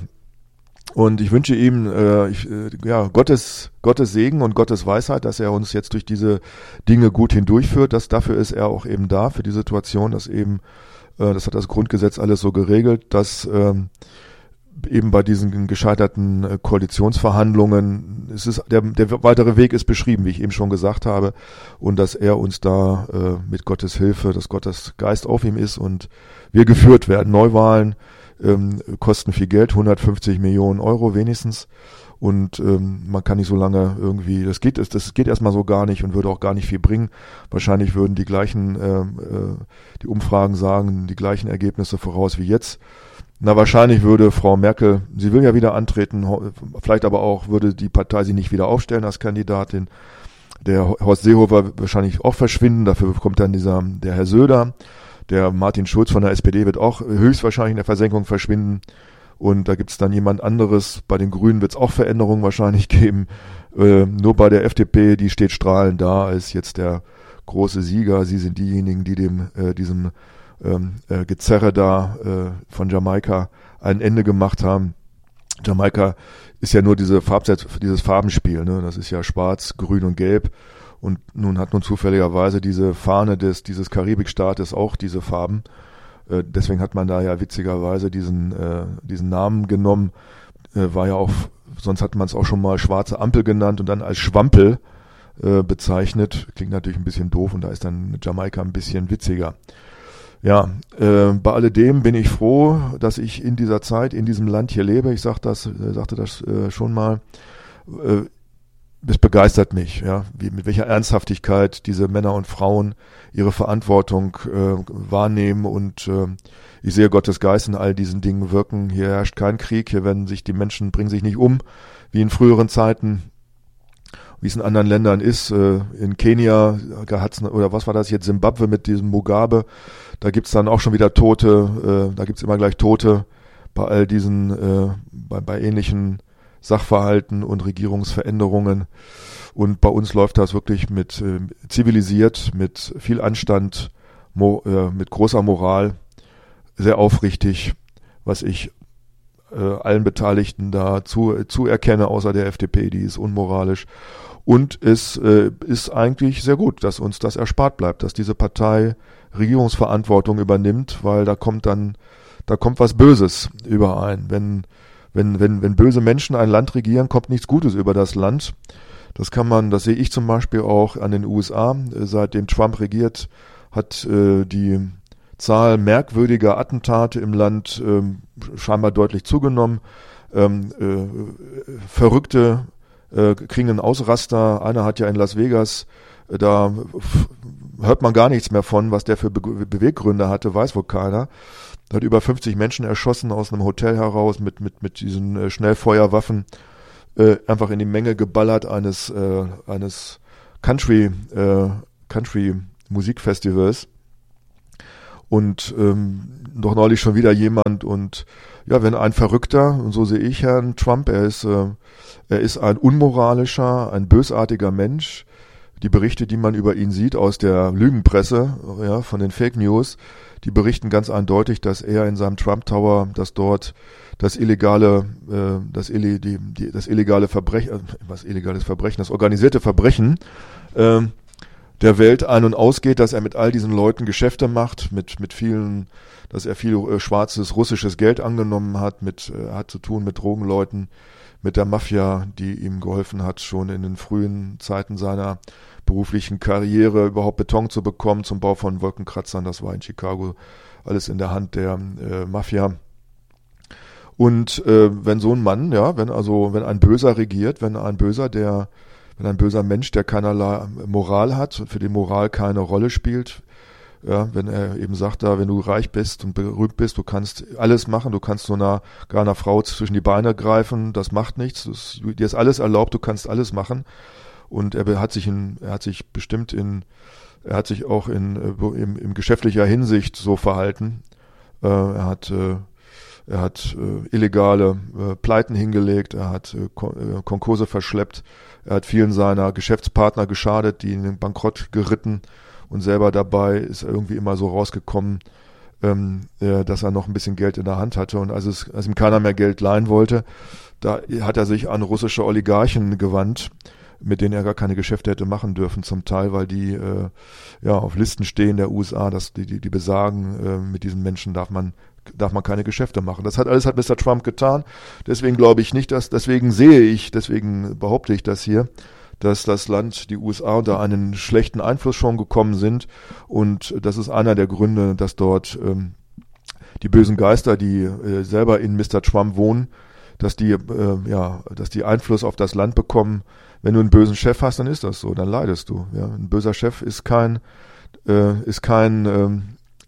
Und ich wünsche ihm äh, ich, äh, ja, Gottes, Gottes Segen und Gottes Weisheit, dass er uns jetzt durch diese Dinge gut hindurchführt. Das, dafür ist er auch eben da, für die Situation, dass eben, äh, das hat das Grundgesetz alles so geregelt, dass ähm, eben bei diesen gescheiterten äh, Koalitionsverhandlungen, es ist, der, der weitere Weg ist beschrieben, wie ich eben schon gesagt habe, und dass er uns da äh, mit Gottes Hilfe, dass Gottes Geist auf ihm ist und wir geführt werden. Neuwahlen ähm, kosten viel Geld, hundertfünfzig Millionen Euro wenigstens, und ähm, man kann nicht so lange irgendwie, das geht, das geht erstmal so gar nicht und würde auch gar nicht viel bringen. Wahrscheinlich würden die gleichen, äh, äh, die Umfragen sagen, die gleichen Ergebnisse voraus wie jetzt. Na, wahrscheinlich würde Frau Merkel, sie will ja wieder antreten, vielleicht aber auch würde die Partei sie nicht wieder aufstellen als Kandidatin. Der Horst Seehofer wahrscheinlich auch verschwinden, dafür kommt dann dieser, der Herr Söder. Der Martin Schulz von der S P D wird auch höchstwahrscheinlich in der Versenkung verschwinden. Und da gibt's dann jemand anderes. Bei den Grünen wird's auch Veränderungen wahrscheinlich geben. Äh, nur bei der F D P, die steht strahlend da, als jetzt der große Sieger. Sie sind diejenigen, die dem, äh, diesem Ähm, äh, Gezerre da äh, von Jamaika ein Ende gemacht haben. Jamaika ist ja nur diese Farbset, dieses Farbenspiel, ne? Das ist ja schwarz, grün und gelb. Und nun hat nun zufälligerweise diese Fahne des dieses Karibikstaates auch diese Farben. Äh, deswegen hat man da ja witzigerweise diesen äh, diesen Namen genommen. Äh, war ja auch, sonst hat man es auch schon mal schwarze Ampel genannt und dann als Schwampel äh, bezeichnet. Klingt natürlich ein bisschen doof und da ist dann Jamaika ein bisschen witziger. Ja, äh, bei alledem bin ich froh, dass ich in dieser Zeit, in diesem Land hier lebe. Ich sag das, äh, sagte das äh, schon mal. Äh, es begeistert mich, ja, wie, mit welcher Ernsthaftigkeit diese Männer und Frauen ihre Verantwortung äh, wahrnehmen, und äh, ich sehe Gottes Geist in all diesen Dingen wirken. Hier herrscht kein Krieg, hier werden sich die Menschen, bringen sich nicht um, wie in früheren Zeiten, wie es in anderen Ländern ist. Äh, in Kenia hat's, oder was war das jetzt, Simbabwe mit diesem Mugabe. Da gibt's dann auch schon wieder Tote, äh, da gibt's immer gleich Tote bei all diesen, äh, bei, bei ähnlichen Sachverhalten und Regierungsveränderungen. Und bei uns läuft das wirklich mit äh, zivilisiert, mit viel Anstand, mo, äh, mit großer Moral, sehr aufrichtig, was ich äh, allen Beteiligten da zu, zuerkenne, außer der F D P, die ist unmoralisch. Und es äh, ist eigentlich sehr gut, dass uns das erspart bleibt, dass diese Partei Regierungsverantwortung übernimmt, weil da kommt dann, da kommt was Böses überein. Wenn, wenn, wenn, wenn böse Menschen ein Land regieren, kommt nichts Gutes über das Land. Das kann man, das sehe ich zum Beispiel auch an den U S A. Seitdem Trump regiert, hat äh, die Zahl merkwürdiger Attentate im Land äh, scheinbar deutlich zugenommen. Ähm, äh, Verrückte äh, kriegen einen Ausraster. Einer hat ja in Las Vegas, äh, da f- hört man gar nichts mehr von, was der für Be- Beweggründe hatte, weiß wohl keiner. Er hat über fünfzig Menschen erschossen aus einem Hotel heraus mit mit mit diesen äh, Schnellfeuerwaffen, äh, einfach in die Menge geballert eines äh, eines Country äh, Country Musikfestivals. Und ähm, doch neulich schon wieder jemand, und ja, wenn ein Verrückter, und so sehe ich Herrn Trump, er ist äh, er ist ein unmoralischer, ein bösartiger Mensch, die Berichte, die man über ihn sieht aus der Lügenpresse, ja, von den Fake News, die berichten ganz eindeutig, dass er in seinem Trump Tower, dass dort das illegale, äh, das, Illi, die, die, das illegale Verbrechen, äh, was illegales Verbrechen, das organisierte Verbrechen äh, der Welt ein- und ausgeht, dass er mit all diesen Leuten Geschäfte macht, mit mit vielen, dass er viel äh, schwarzes russisches Geld angenommen hat, mit äh, hat zu tun mit Drogenleuten, mit der Mafia, die ihm geholfen hat, schon in den frühen Zeiten seiner beruflichen Karriere überhaupt Beton zu bekommen zum Bau von Wolkenkratzern. Das war in Chicago alles in der Hand der äh, Mafia. Und äh, wenn so ein Mann, ja, wenn also wenn ein Böser regiert, wenn ein Böser, der wenn ein böser Mensch, der keinerlei Moral hat und für den Moral keine Rolle spielt, ja, wenn er eben sagt, da, wenn du reich bist und berühmt bist, du kannst alles machen, du kannst so einer, gar einer Frau zwischen die Beine greifen, das macht nichts, das, dir ist alles erlaubt, du kannst alles machen. Und er hat sich in, er hat sich bestimmt in, er hat sich auch in, in, in geschäftlicher Hinsicht so verhalten. Äh, er hat, äh, er hat äh, illegale äh, Pleiten hingelegt, er hat äh, Kon- äh, Konkurse verschleppt, er hat vielen seiner Geschäftspartner geschadet, die in den Bankrott geritten, und selber dabei ist er irgendwie immer so rausgekommen, ähm, äh, dass er noch ein bisschen Geld in der Hand hatte. Und als, es, als ihm keiner mehr Geld leihen wollte, da hat er sich an russische Oligarchen gewandt, mit denen er gar keine Geschäfte hätte machen dürfen, zum Teil, weil die äh, ja auf Listen stehen der U S A, dass die, die, die besagen, äh, mit diesen Menschen darf man darf man keine Geschäfte machen. Das hat alles hat Mister Trump getan. Deswegen glaube ich nicht, dass, deswegen sehe ich, deswegen behaupte ich das hier, dass das Land, die U S A, unter einen schlechten Einfluss schon gekommen sind. Und das ist einer der Gründe, dass dort ähm, die bösen Geister, die äh, selber in Mister Trump wohnen, dass die, äh, ja, dass die Einfluss auf das Land bekommen. Wenn du einen bösen Chef hast, dann ist das so, dann leidest du. Ja, ein böser Chef ist kein, äh, ist kein, ähm,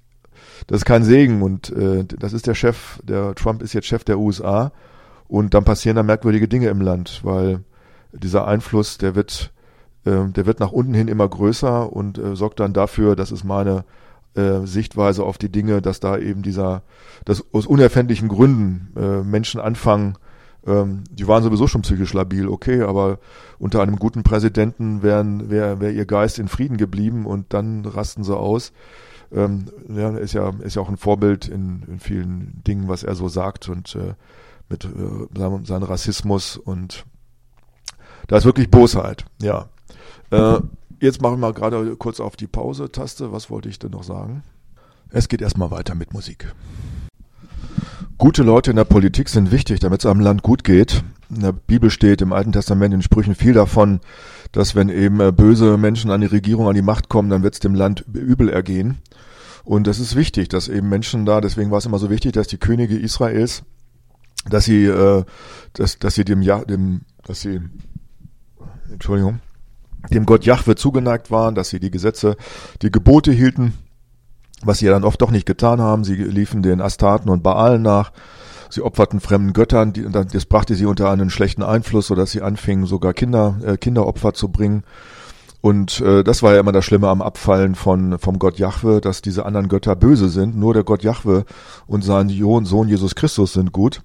das ist kein Segen, und äh, das ist der Chef, der Trump ist jetzt Chef der U S A, und dann passieren da merkwürdige Dinge im Land, weil dieser Einfluss, der wird, äh, der wird nach unten hin immer größer und äh, sorgt dann dafür, das ist meine äh, Sichtweise auf die Dinge, dass da eben dieser, dass aus unerfindlichen Gründen äh, Menschen anfangen, ähm, die waren sowieso schon psychisch labil, okay, aber unter einem guten Präsidenten wären, wäre wär ihr Geist in Frieden geblieben, und dann rasten sie aus. Ähm, ja, ist ja, ist ja auch ein Vorbild in, in vielen Dingen, was er so sagt, und äh, mit äh, seinem, seinem Rassismus, und da ist wirklich Bosheit, ja. Äh, jetzt machen wir mal gerade kurz auf die Pause-Taste. Was wollte ich denn noch sagen? Es geht erstmal weiter mit Musik. Gute Leute in der Politik sind wichtig, damit es einem Land gut geht. In der Bibel steht im Alten Testament in Sprüchen viel davon, dass wenn eben böse Menschen an die Regierung, an die Macht kommen, dann wird es dem Land übel ergehen. Und das ist wichtig, dass eben Menschen da, deswegen war es immer so wichtig, dass die Könige Israels, dass sie, äh, dass, dass sie dem, ja, dem, dass sie, Entschuldigung, dem Gott Jahwe zugeneigt waren, dass sie die Gesetze, die Gebote hielten, was sie ja dann oft doch nicht getan haben. Sie liefen den Astarten und Baalen nach. Sie opferten fremden Göttern. Die, das brachte sie unter einen schlechten Einfluss, sodass sie anfingen, sogar Kinder, äh, Kinderopfer zu bringen. Und äh, das war ja immer das Schlimme am Abfallen von vom Gott Jahwe, dass diese anderen Götter böse sind. Nur der Gott Jahwe und sein Sohn Jesus Christus sind gut.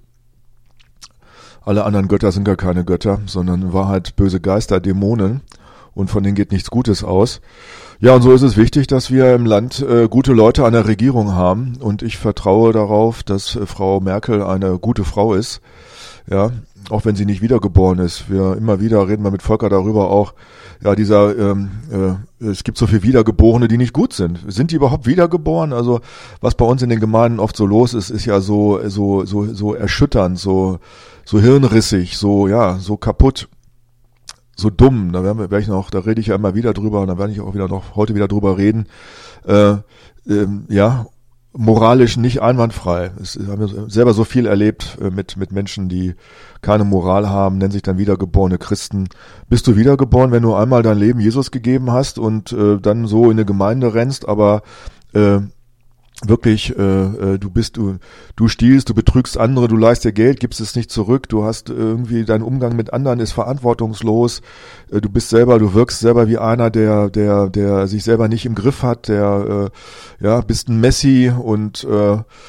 Alle anderen Götter sind gar keine Götter, sondern in Wahrheit böse Geister, Dämonen. Und von denen geht nichts Gutes aus. Ja, und so ist es wichtig, dass wir im Land äh, gute Leute an der Regierung haben. Und ich vertraue darauf, dass äh, Frau Merkel eine gute Frau ist. Ja, auch wenn sie nicht wiedergeboren ist. Wir immer wieder reden wir mit Volker darüber auch. Ja, dieser, ähm, äh, es gibt so viele Wiedergeborene, die nicht gut sind. Sind die überhaupt wiedergeboren? Also was bei uns in den Gemeinden oft so los ist, ist ja so so so so erschütternd, so so hirnrissig, so ja, so kaputt. So dumm, da werden wir, werde ich noch, da rede ich ja immer wieder drüber, und da werde ich auch wieder noch heute wieder drüber reden. Äh, ähm, ja, moralisch nicht einwandfrei. Es, wir haben selber so viel erlebt äh, mit mit Menschen, die keine Moral haben, nennen sich dann wiedergeborene Christen. Bist du wiedergeboren, wenn du einmal dein Leben Jesus gegeben hast und äh, dann so in eine Gemeinde rennst, aber äh, wirklich, äh, du bist, du, du stiehlst, du betrügst andere, du leihst dir Geld, gibst es nicht zurück, du hast irgendwie, dein Umgang mit anderen ist verantwortungslos, äh, du bist selber, du wirkst selber wie einer, der, der, der sich selber nicht im Griff hat, der, äh, ja, bist ein Messi und, äh,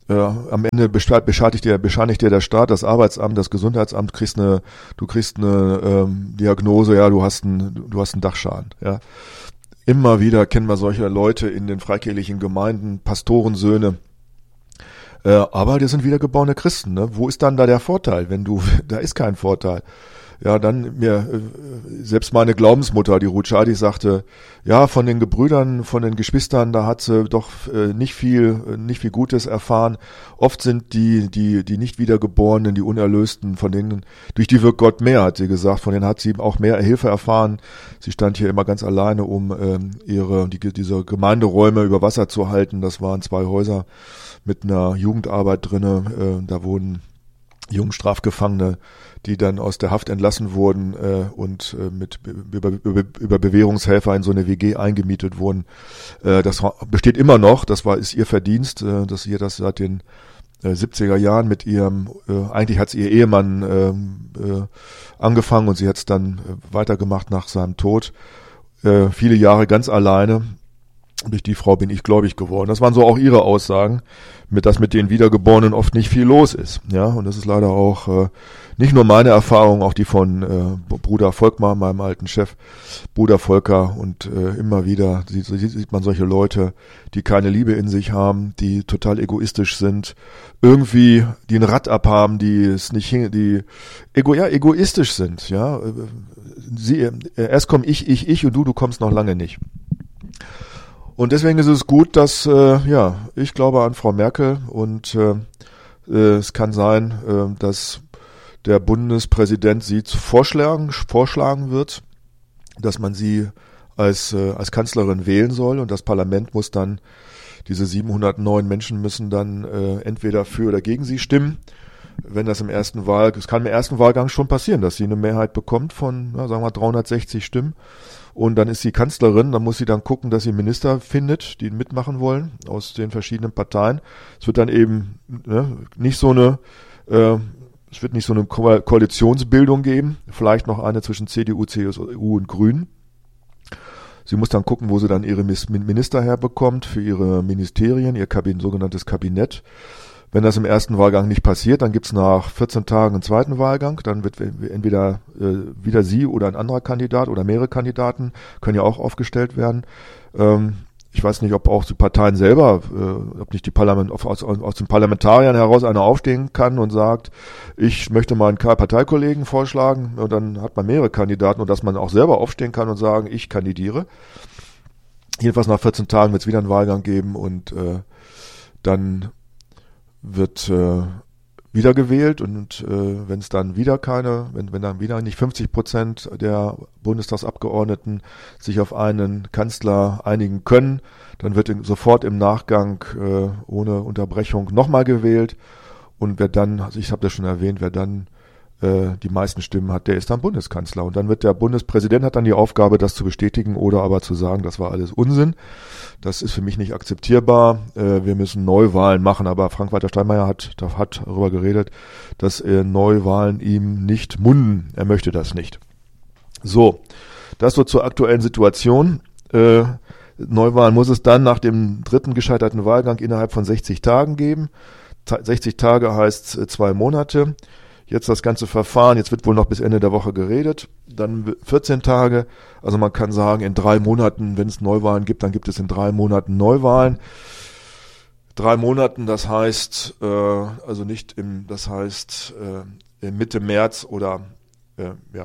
Äh, am Ende bescheinigt dir, bescheinigt dir der Staat, das Arbeitsamt, das Gesundheitsamt, kriegst eine, du kriegst eine ähm, Diagnose, ja, du hast einen, du hast einen Dachschaden, ja. Immer wieder kennen wir solche Leute in den freikirchlichen Gemeinden, Pastorensöhne, äh, aber das sind wiedergeborene Christen, ne? Wo ist dann da der Vorteil, wenn du, da ist kein Vorteil. Ja, dann mir, selbst meine Glaubensmutter, die Ruth Schadi, sagte, ja, von den Gebrüdern, von den Geschwistern, da hat sie doch äh, nicht viel, nicht viel Gutes erfahren. Oft sind die, die, die nicht Wiedergeborenen, die Unerlösten, von denen, durch die wirkt Gott mehr, hat sie gesagt, von denen hat sie auch mehr Hilfe erfahren. Sie stand hier immer ganz alleine, um ähm, ihre, die, diese Gemeinderäume über Wasser zu halten. Das waren zwei Häuser mit einer Jugendarbeit drinne, äh, da wurden Jugendstrafgefangene, die dann aus der Haft entlassen wurden äh, und äh, mit über, über, über Bewährungshelfer in so eine W G eingemietet wurden. Äh, das besteht immer noch, das war ist ihr Verdienst, äh, dass ihr das seit den äh, siebziger Jahren mit ihrem, äh, eigentlich hat es ihr Ehemann äh, äh, angefangen und sie hat es dann äh, weitergemacht nach seinem Tod. Äh, viele Jahre ganz alleine. Durch die Frau bin ich gläubig geworden. Das waren so auch ihre Aussagen, mit dass mit den Wiedergeborenen oft nicht viel los ist. Ja, und das ist leider auch äh, nicht nur meine Erfahrung, auch die von äh, Bruder Volkmar, meinem alten Chef, Bruder Volker. Und äh, immer wieder sieht, sieht man solche Leute, die keine Liebe in sich haben, die total egoistisch sind, irgendwie die ein Rad abhaben, die es nicht hin, die ego, ja, egoistisch sind. Ja, sie, äh, erst komm ich, ich, ich und du, du kommst noch lange nicht. Und deswegen ist es gut, dass, äh, ja, ich glaube an Frau Merkel und äh, äh, es kann sein, äh, dass der Bundespräsident sie zu vorschlagen, vorschlagen wird, dass man sie als, äh, als Kanzlerin wählen soll und das Parlament muss dann, diese siebenhundertneun Menschen müssen dann äh, entweder für oder gegen sie stimmen. Wenn das im ersten Wahl, es kann im ersten Wahlgang schon passieren, dass sie eine Mehrheit bekommt von, ja, sagen wir dreihundertsechzig Stimmen. Und dann ist sie Kanzlerin, dann muss sie dann gucken, dass sie Minister findet, die mitmachen wollen aus den verschiedenen Parteien. Es wird dann eben ne, nicht so eine, äh, es wird nicht so eine Ko- Koalitionsbildung geben, vielleicht noch eine zwischen C D U, C S U und Grünen. Sie muss dann gucken, wo sie dann ihre Minister herbekommt für ihre Ministerien, ihr Kabin- sogenanntes Kabinett. Wenn das im ersten Wahlgang nicht passiert, dann gibt's nach vierzehn Tagen einen zweiten Wahlgang. Dann wird entweder äh, wieder sie oder ein anderer Kandidat oder mehrere Kandidaten können ja auch aufgestellt werden. Ähm, ich weiß nicht, ob auch die Parteien selber, äh, ob nicht die Parlament aus, aus den Parlamentariern heraus einer aufstehen kann und sagt, ich möchte meinen Parteikollegen vorschlagen. Und dann hat man mehrere Kandidaten und dass man auch selber aufstehen kann und sagen, ich kandidiere. Jedenfalls nach vierzehn Tagen wird es wieder einen Wahlgang geben und äh, dann wird äh, wiedergewählt und äh, wenn es dann wieder keine, wenn, wenn dann wieder nicht fünfzig Prozent der Bundestagsabgeordneten sich auf einen Kanzler einigen können, dann wird in, sofort im Nachgang äh, ohne Unterbrechung nochmal gewählt und wer dann, also ich habe das schon erwähnt, wer dann äh, die meisten Stimmen hat, der ist dann Bundeskanzler und dann wird der Bundespräsident hat dann die Aufgabe, das zu bestätigen oder aber zu sagen, das war alles Unsinn. Das ist für mich nicht akzeptierbar. Äh, wir müssen Neuwahlen machen, aber Frank-Walter Steinmeier hat, hat darüber geredet, dass äh, Neuwahlen ihm nicht munden. Er möchte das nicht. So, das so zur aktuellen Situation. Äh, Neuwahlen muss es dann nach dem dritten gescheiterten Wahlgang innerhalb von sechzig Tagen geben. sechzig Tage heißt äh, zwei Monate. Jetzt das ganze Verfahren, jetzt wird wohl noch bis Ende der Woche geredet, dann vierzehn Tage, also man kann sagen, in drei Monaten, wenn es Neuwahlen gibt, dann gibt es in drei Monaten Neuwahlen. Drei Monaten, das heißt, äh, also nicht im, das heißt äh, Mitte März oder, äh, ja,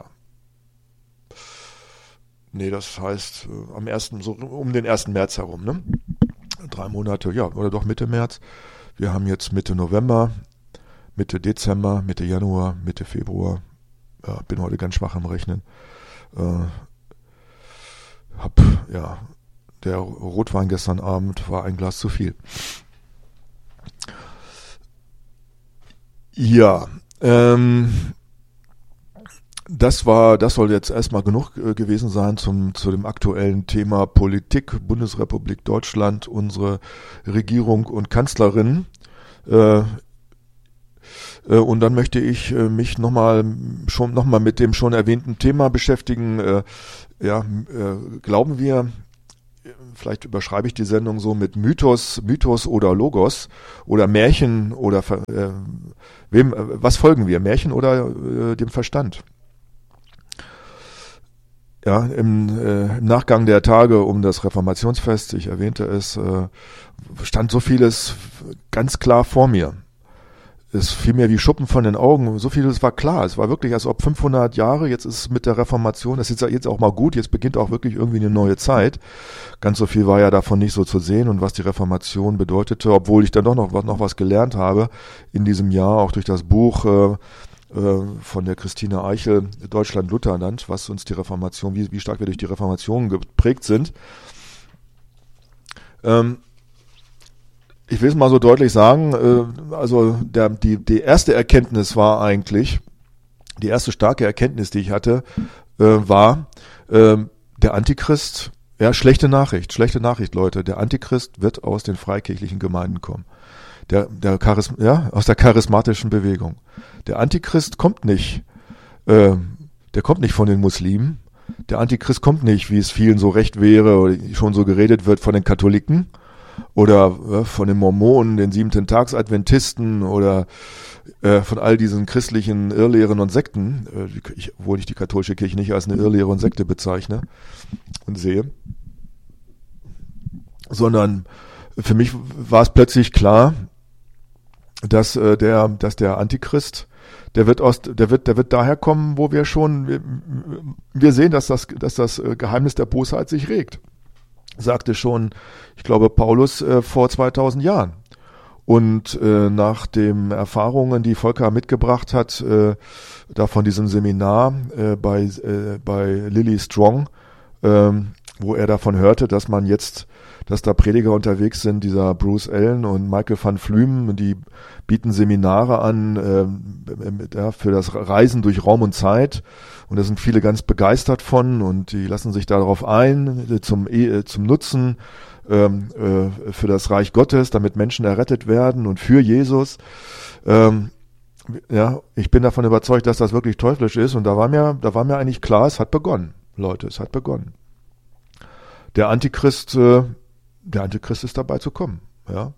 nee, das heißt äh, am ersten, so um den ersten März herum, ne? Drei Monate, ja, oder doch Mitte März. Wir haben jetzt Mitte November. Mitte Dezember, Mitte Januar, Mitte Februar. Ja, bin heute ganz schwach am Rechnen. Äh, hab, ja, der Rotwein gestern Abend war ein Glas zu viel. Ja, ähm, das war, das soll jetzt erstmal genug äh, gewesen sein zum, zu dem aktuellen Thema Politik, Bundesrepublik Deutschland, unsere Regierung und Kanzlerin. Äh, Und dann möchte ich äh, mich nochmal schon noch mal mit dem schon erwähnten Thema beschäftigen. Äh, ja, äh, glauben wir vielleicht überschreibe ich die Sendung so mit Mythos, Mythos oder Logos oder Märchen oder äh, wem, was folgen wir, Märchen oder äh, dem Verstand? Ja, im, äh, im Nachgang der Tage um das Reformationsfest, ich erwähnte es, äh, stand so vieles ganz klar vor mir. Es fiel mir wie Schuppen von den Augen, so vieles war klar. Es war wirklich, als ob fünfhundert Jahre, jetzt ist es mit der Reformation, das ist jetzt auch mal gut, jetzt beginnt auch wirklich irgendwie eine neue Zeit. Ganz so viel war ja davon nicht so zu sehen und was die Reformation bedeutete, obwohl ich dann doch noch, noch was gelernt habe in diesem Jahr, auch durch das Buch äh, von der Christine Eichel, Deutschland-Lutherland, was uns die Reformation, wie, wie stark wir durch die Reformation geprägt sind. Ähm, ich will es mal so deutlich sagen, äh, also der, die, die erste Erkenntnis war eigentlich, die erste starke Erkenntnis, die ich hatte, äh, war, äh, der Antichrist, ja, schlechte Nachricht, schlechte Nachricht, Leute, der Antichrist wird aus den freikirchlichen Gemeinden kommen. Der, der Charism, ja, aus der charismatischen Bewegung. Der Antichrist kommt nicht, äh, der kommt nicht von den Muslimen. Der Antichrist kommt nicht, wie es vielen so recht wäre oder schon so geredet wird, von den Katholiken oder äh, von den Mormonen, den Siebenten-Tags-Adventisten oder äh, von all diesen christlichen Irrlehren und Sekten, äh, ich, obwohl ich die katholische Kirche nicht als eine Irrlehre und Sekte bezeichne und sehe, sondern für mich war es plötzlich klar, dass äh, der, dass der Antichrist, der wird aus, der wird, der wird daher kommen, wo wir schon, wir, wir sehen, dass das, dass das Geheimnis der Bosheit sich regt. Sagte schon, ich glaube, Paulus äh, vor zweitausend Jahren. Und äh, nach den Erfahrungen, die Volker mitgebracht hat, äh, da von diesem Seminar äh, bei, äh, bei Lily Strong, äh, wo er davon hörte, dass man jetzt dass da Prediger unterwegs sind, dieser Bruce Allen und Michael van Flümen, die bieten Seminare an äh, ja, für das Reisen durch Raum und Zeit und da sind viele ganz begeistert von und die lassen sich darauf ein, zum, äh, zum Nutzen ähm, äh, für das Reich Gottes, damit Menschen errettet werden und für Jesus. Ähm, ja, ich bin davon überzeugt, dass das wirklich teuflisch ist und da war mir, da war mir eigentlich klar, es hat begonnen, Leute, es hat begonnen. Der Antichrist äh, Der Antichrist ist dabei zu kommen. Ja.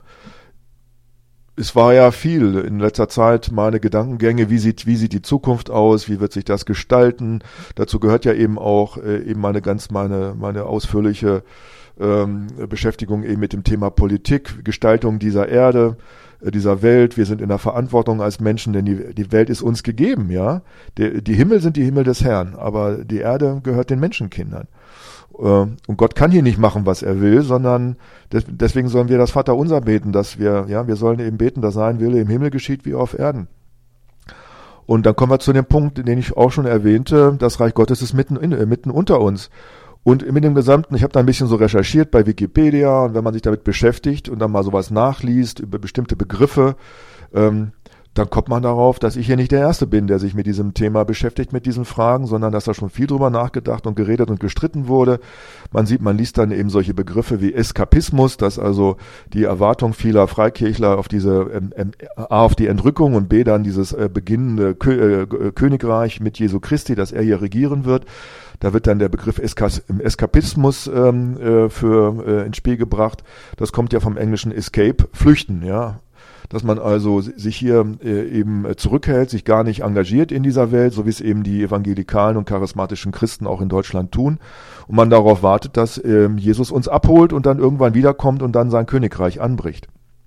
Es war ja viel in letzter Zeit meine Gedankengänge, wie sieht, wie sieht die Zukunft aus, wie wird sich das gestalten. Dazu gehört ja eben auch äh, eben meine ganz meine meine ausführliche ähm, Beschäftigung eben mit dem Thema Politik, Gestaltung dieser Erde, äh, dieser Welt. Wir sind in der Verantwortung als Menschen, denn die, die Welt ist uns gegeben, ja. Die, die Himmel sind die Himmel des Herrn, aber die Erde gehört den Menschenkindern. Und Gott kann hier nicht machen, was er will, sondern deswegen sollen wir das Vaterunser beten, dass wir, ja, wir sollen eben beten, dass sein Wille im Himmel geschieht wie auf Erden. Und dann kommen wir zu dem Punkt, den ich auch schon erwähnte, das Reich Gottes ist mitten, in, mitten unter uns. Und mit dem Gesamten, ich habe da ein bisschen so recherchiert bei Wikipedia und wenn man sich damit beschäftigt und dann mal sowas nachliest über bestimmte Begriffe, ähm, dann kommt man darauf, dass ich hier nicht der Erste bin, der sich mit diesem Thema beschäftigt, mit diesen Fragen, sondern dass da schon viel drüber nachgedacht und geredet und gestritten wurde. Man sieht, man liest dann eben solche Begriffe wie Eskapismus, dass also die Erwartung vieler Freikirchler auf diese ähm, ähm, A, auf die Entrückung und B, dann dieses äh, beginnende Kö- äh, Königreich mit Jesu Christi, dass er hier regieren wird. Da wird dann der Begriff Eskas- Eskapismus ähm, äh, für äh, ins Spiel gebracht. Das kommt ja vom englischen Escape, flüchten, ja. Dass man also sich hier äh, eben zurückhält, sich gar nicht engagiert in dieser Welt, so wie es eben die evangelikalen und charismatischen Christen auch in Deutschland tun. Und man darauf wartet, dass äh, Jesus uns abholt und dann irgendwann wiederkommt und dann sein Königreich anbricht.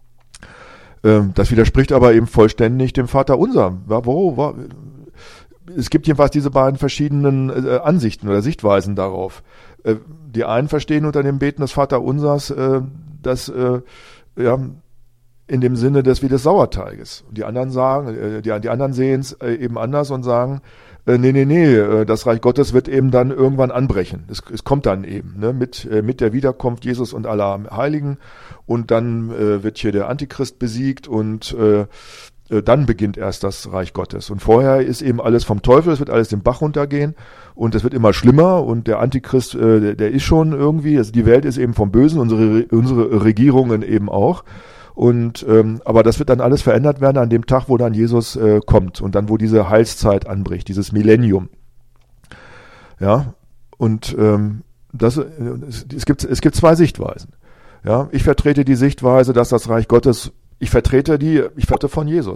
Ähm, das widerspricht aber eben vollständig dem Vaterunser. Wo, wo, es gibt jedenfalls diese beiden verschiedenen äh, Ansichten oder Sichtweisen darauf. Äh, die einen verstehen unter dem Beten des Vaterunsers, äh, dass äh, ja, in dem Sinne des wie des Sauerteiges. Die anderen sagen, die, die anderen sehen es eben anders und sagen, äh, nee, nee, nee, das Reich Gottes wird eben dann irgendwann anbrechen. Es, es kommt dann eben, ne, mit, mit der Wiederkunft Jesus und aller Heiligen und dann äh, wird hier der Antichrist besiegt und äh, dann beginnt erst das Reich Gottes. Und vorher ist eben alles vom Teufel, es wird alles den Bach runtergehen und es wird immer schlimmer und der Antichrist, äh, der, der ist schon irgendwie, also die Welt ist eben vom Bösen, unsere, unsere Regierungen eben auch. Und ähm, aber das wird dann alles verändert werden an dem Tag, wo dann Jesus äh, kommt und dann, wo diese Heilszeit anbricht, dieses Millennium. Ja, und ähm, das, es gibt, es gibt zwei Sichtweisen. Ja, ich vertrete die Sichtweise, dass das Reich Gottes, ich vertrete die, ich vertrete von Jesus.